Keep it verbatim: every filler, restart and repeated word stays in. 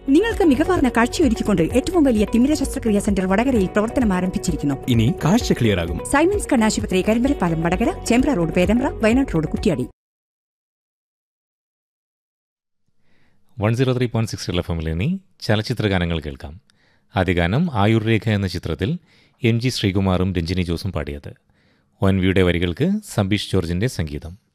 നിങ്ങൾക്ക് മികവാർന്ന കാഴ്ചയൊരുക്കിക്കൊണ്ട് ഏറ്റവും വലിയ തിമിര ശസ്ത്രക്രിയാ സെന്റർ വടകരയിൽ പ്രവർത്തനം ആരംഭിച്ചിരിക്കുന്നു. ഇനി കാഴ്ച ക്ലിയർ ആകും. സൈമൻസ് കണ്ണാശുപത്രി, Karimbalappalam, Vadakara, Chembra road Perambra, Wayanad road Kuttiadi. One zero three point six F എമ്മിൽ ഇനി ചലച്ചിത്ര ഗാനങ്ങൾ കേൾക്കാം. ആദ്യ ഗാനം ആയുർരേഖ എന്ന ചിത്രത്തിൽ എം ജി ശ്രീകുമാറും രഞ്ജിനി ജോസും പാടിയത്. ഒ എൻ വിയുടെ വരികൾക്ക് സബീഷ് ജോർജിന്റെ സംഗീതം.